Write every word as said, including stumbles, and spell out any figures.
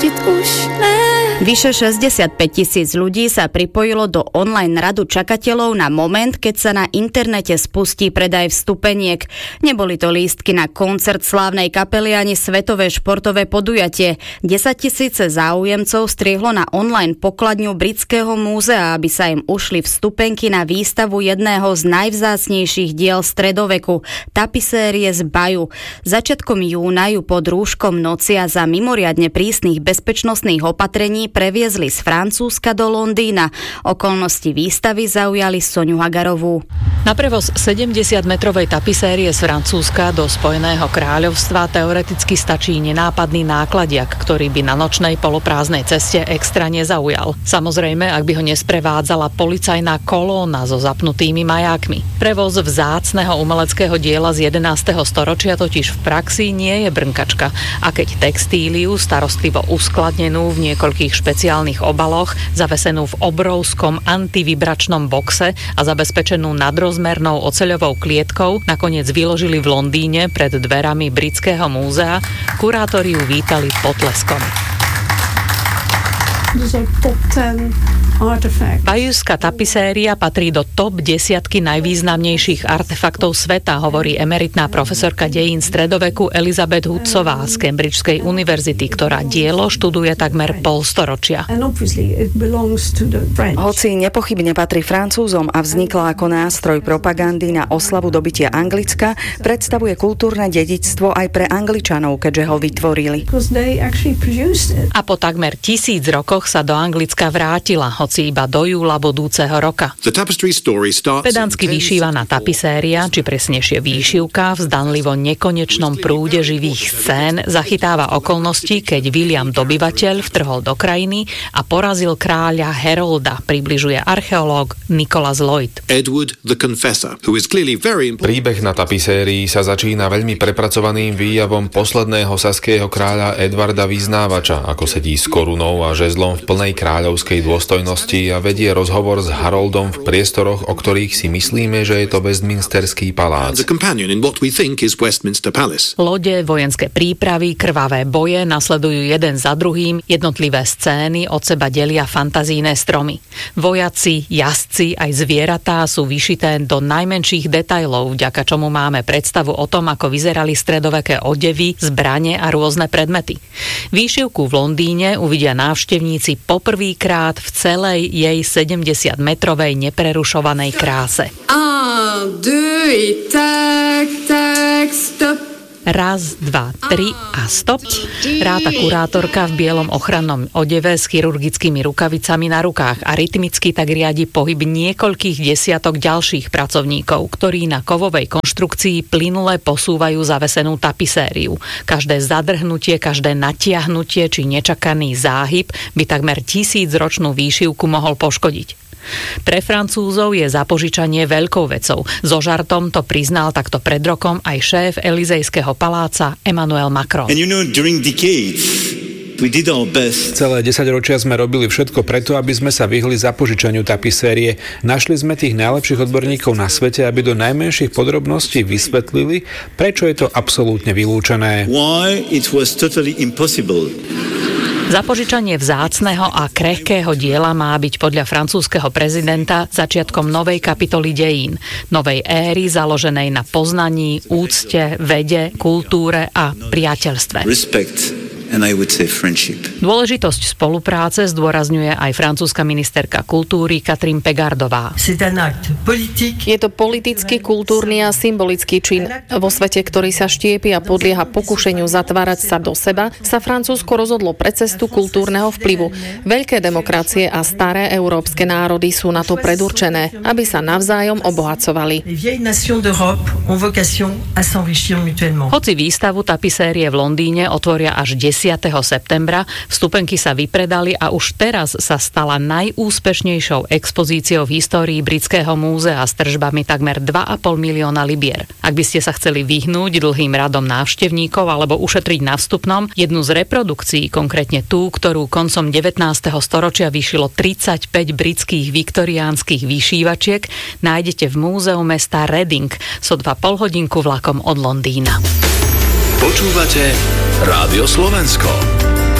pustit už ne. Vyše šesťdesiatpäť tisíc ľudí sa pripojilo do online radu čakateľov na moment, keď sa na internete spustí predaj vstupeniek. Neboli to lístky na koncert slávnej kapely ani svetové športové podujatie. desaťtisíce záujemcov striehlo na online pokladňu Britského múzea, aby sa im ušli vstupenky na výstavu jedného z najvzácnejších diel stredoveku, tapisérie z Bayeux. Začiatkom júna ju pod rúškom noci a za mimoriadne prísnych bezpečnostných opatrení previezli z Francúzska do Londýna. Okolnosti výstavy zaujali Soňu Hagarovú. Na prevoz sedemdesiatmetrovej tapisérie z Francúzska do Spojeného kráľovstva teoreticky stačí nenápadný nákladiak, ktorý by na nočnej poloprázdnej ceste extra nezaujal. Samozrejme, ak by ho nesprevádzala policajná kolóna so zapnutými majákmi. Prevoz vzácneho umeleckého diela z jedenásteho storočia totiž v praxi nie je brnkačka. A keď textíliu starostlivo uskladnenú v niekoľkých špeciálnych obaloch, zavesenú v obrovskom antivibračnom boxe a zabezpečenú nadrozmernou oceľovou klietkou, nakoniec vyložili v Londýne pred dverami Britského múzea, kurátori ju vítali potleskom. Bayeuxská tapiséria patrí do top desiatky najvýznamnejších artefaktov sveta, hovorí emeritná profesorka dejín stredoveku Elizabeth Hoodsová z Cambridgeskej univerzity, ktorá dielo študuje takmer polstoročia. Hoci nepochybne patrí Francúzom a vznikla ako nástroj propagandy na oslavu dobytia Anglicka, predstavuje kultúrne dedičstvo aj pre Angličanov, keďže ho vytvorili. A po takmer tisíc rokoch sa do Anglicka vrátila, hoci iba do júla budúceho roka. Pedantsky vyšívaná tapiséria, či presnejšie výšivka, v zdanlivo nekonečnom prúde živých scén zachytáva okolnosti, keď William Dobyvateľ vtrhol do krajiny a porazil kráľa Herolda, približuje archeológ Nicholas Lloyd. Príbeh na tapisérii sa začína veľmi prepracovaným výjavom posledného saského kráľa Edvarda Vyznávača, ako sedí s korunou a žezlom v plnej kráľovskej dôstojnosti a vedie rozhovor s Haroldom v priestoroch, o ktorých si myslíme, že je to Westminsterský palác. Lode, vojenské prípravy, krvavé boje nasledujú jeden za druhým, jednotlivé scény od seba delia fantazijné stromy. Vojaci, jazdci aj zvieratá sú vyšité do najmenších detailov, vďaka čomu máme predstavu o tom, ako vyzerali stredoveké odevy, zbrane a rôzne predmety. Výšivku v Londýne uvidia návštevníci poprvýkrát v celej jej sedemdesiatmetrovej neprerušovanej kráse. Un, deux, et tak, tak, stop. Raz, dva, tri a stop. Ráta kurátorka v bielom ochrannom odeve s chirurgickými rukavicami na rukách a rytmicky tak riadi pohyb niekoľkých desiatok ďalších pracovníkov, ktorí na kovovej konštrukcii plynule posúvajú zavesenú tapisériu. Každé zadrhnutie, každé natiahnutie či nečakaný záhyb by takmer tisícročnú výšivku mohol poškodiť. Pre Francúzov je zapožičanie veľkou vecou. So žartom to priznal takto pred rokom aj šéf Elizejského paláca Emmanuel Macron. And you know, during decades, we did our best. Celé desaťročia sme robili všetko preto, aby sme sa vyhli zapožičaniu tapisérie. Našli sme tých najlepších odborníkov na svete, aby do najmenších podrobností vysvetlili, prečo je to absolútne vylúčené. Why it was totally impossible. Zapožičanie vzácneho a krehkého diela má byť podľa francúzskeho prezidenta začiatkom novej kapitoly dejín, novej éry založenej na poznaní, úcte, vede, kultúre a priateľstve. Respect. And I would say friendship. Dôležitosť spolupráce zdôrazňuje aj francúzska ministerka kultúry Catherine Pegardová. Je to politický, kultúrny a symbolický čin. Vo svete, ktorý sa štiepi a podlieha pokušeniu zatvárať sa do seba, sa Francúzsko rozhodlo pre cestu kultúrneho vplyvu. Veľké demokracie a staré európske národy sú na to predurčené, aby sa navzájom obohacovali. Hoci výstavu tapisérie v Londýne otvoria až desiateho septembra, vstupenky sa vypredali a už teraz sa stala najúspešnejšou expozíciou v histórii Britského múzea s tržbami takmer dva a pol milióna libier. Ak by ste sa chceli vyhnúť dlhým radom návštevníkov alebo ušetriť na vstupnom, jednu z reprodukcií, konkrétne tú, ktorú koncom devätnásteho storočia vyšilo tridsaťpäť britských viktoriánskych vyšívačiek, nájdete v múzeu mesta Reading, sotva polhodinku vlakom od Londýna. Počúvate Rádio Slovensko.